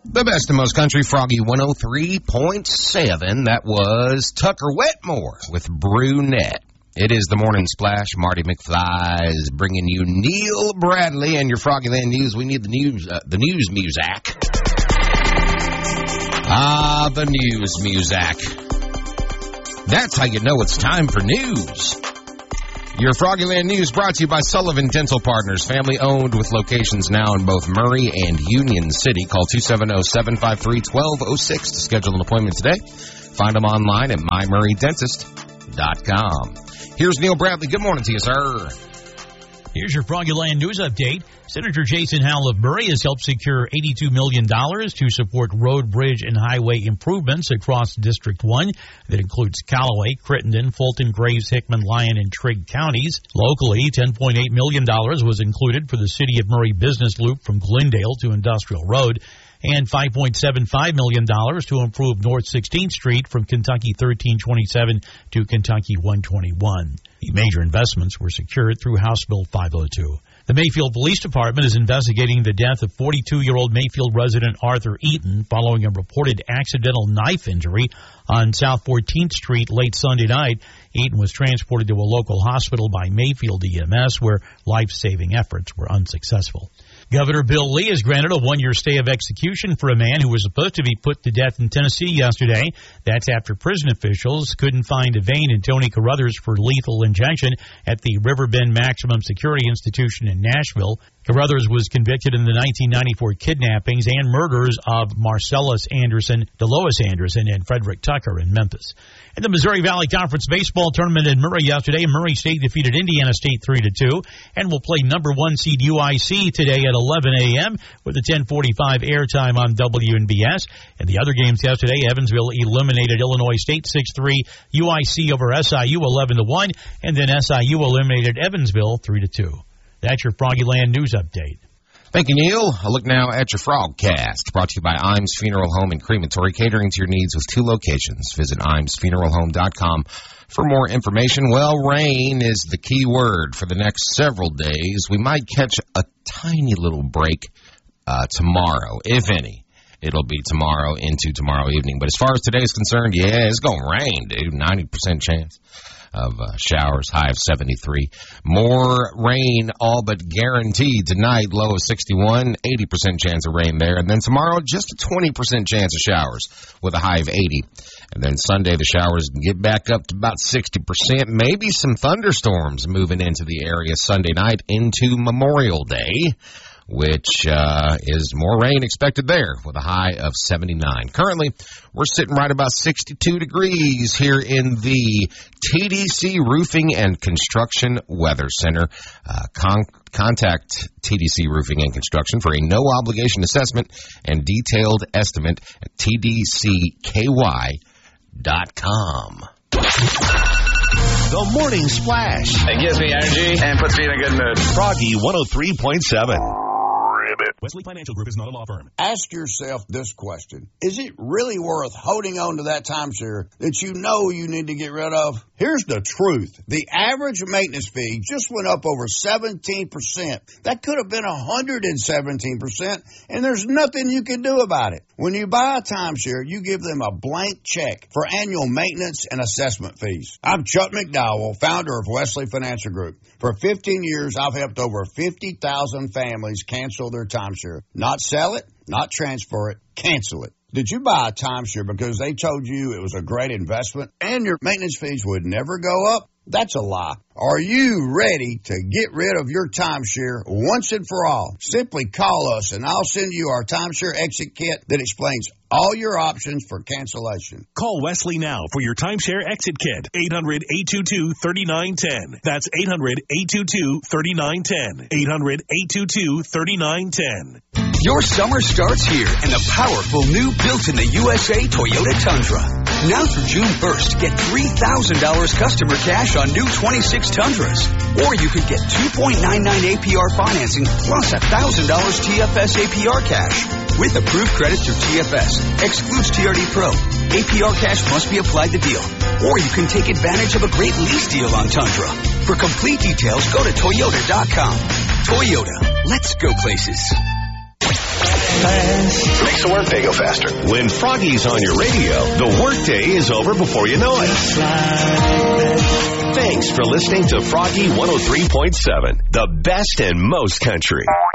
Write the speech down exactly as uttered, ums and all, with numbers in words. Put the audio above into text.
The best and most country, Froggy one oh three point seven. That was Tucker Wetmore with Brunette. It is the Morning Splash. Marty McFly is bringing you Neil Bradley and your Froggyland News. We need the news, uh, the news music. Ah, the news music. That's how you know it's time for news. Your Froggyland News brought to you by Sullivan Dental Partners, family owned with locations now in both Murray and Union City. Call two seven zero, seven five three, one two zero six to schedule an appointment today. Find them online at my murray dentist dot com. Here's Neil Bradley. Good morning to you, sir. Here's your Froggyland News update. Senator Jason Howell of Murray has helped secure eighty-two million dollars to support road, bridge, and highway improvements across District one. That includes Callaway, Crittenden, Fulton, Graves, Hickman, Lyon, and Trigg counties. Locally, ten point eight million dollars was included for the City of Murray Business Loop from Glendale to Industrial Road, and five point seven five million dollars to improve North sixteenth Street from Kentucky thirteen twenty-seven to Kentucky one twenty-one. The major investments were secured through House Bill five oh two. The Mayfield Police Department is investigating the death of forty-two-year-old Mayfield resident Arthur Eaton following a reported accidental knife injury on South fourteenth Street late Sunday night. Eaton was transported to a local hospital by Mayfield E M S where life-saving efforts were unsuccessful. Governor Bill Lee has granted a one-year stay of execution for a man who was supposed to be put to death in Tennessee yesterday. That's after prison officials couldn't find a vein in Tony Carruthers for lethal injection at the Riverbend Maximum Security Institution in Nashville. Carruthers was convicted in the nineteen ninety-four kidnappings and murders of Marcellus Anderson, Delois Anderson, and Frederick Tucker in Memphis. In the Missouri Valley Conference baseball tournament in Murray yesterday, Murray State defeated Indiana State three to two and will play number one seed U I C today at eleven a.m. with a ten forty-five airtime on W N B S. In the other games yesterday, Evansville eliminated Illinois State six three, U I C over S I U eleven to one, and then S I U eliminated Evansville three to two. That's your Froggyland News update. Thank you, Neil. A look now at your Frogcast, brought to you by Imes Funeral Home and Crematory, catering to your needs with two locations. Visit imes funeral home dot com for more information. Well, rain is the key word for the next several days. We might catch a tiny little break uh, tomorrow, if any. It'll be tomorrow into tomorrow evening. But as far as today is concerned, yeah, it's going to rain, dude. ninety percent chance of uh, showers, high of seventy-three. More rain, all but guaranteed tonight, low of sixty-one, eighty percent chance of rain there. And then tomorrow, just a twenty percent chance of showers with a high of eighty. And then Sunday, the showers get back up to about sixty percent. Maybe some thunderstorms moving into the area Sunday night into Memorial Day, which uh, is more rain expected there with a high of seventy-nine. Currently, we're sitting right about sixty-two degrees here in the T D C Roofing and Construction Weather Center. Uh, con- contact T D C Roofing and Construction for a no-obligation assessment and detailed estimate at T D C K Y dot com. The Morning Splash. It gives me energy and puts me in a good mood. Froggy one oh three point seven. Wesley Financial Group is not a law firm. Ask yourself this question. Is it really worth holding on to that timeshare that you know you need to get rid of? Here's the truth. The average maintenance fee just went up over seventeen percent. That could have been one hundred seventeen percent, and there's nothing you can do about it. When you buy a timeshare, you give them a blank check for annual maintenance and assessment fees. I'm Chuck McDowell, founder of Wesley Financial Group. For fifteen years, I've helped over fifty thousand families cancel their timeshare. Not sell it, not transfer it, cancel it. Did you buy a timeshare because they told you it was a great investment and your maintenance fees would never go up? That's a lie. Are you ready to get rid of your timeshare once and for all? Simply call us and I'll send you our timeshare exit kit that explains all your options for cancellation. Call Wesley now for your timeshare exit kit. eight hundred, eight two two, three nine one zero. That's eight hundred, eight two two, three nine one zero. eight hundred, eight two two, three nine one zero. Your summer starts here in the powerful new built-in-the-U S A Toyota Tundra. Now through June first, get three thousand dollars customer cash on new twenty-six Tundras. Or you could get two point nine nine A P R financing plus one thousand dollars T F S A P R cash. With approved credit through T F S. Excludes T R D Pro. A P R cash must be applied to deal. Or you can take advantage of a great lease deal on Tundra. For complete details, go to Toyota dot com. Toyota. Let's go places. Makes to work, they go faster. When Froggy's on your radio, the workday is over before you know it. Thanks for listening to Froggy one oh three point seven, the best and most country.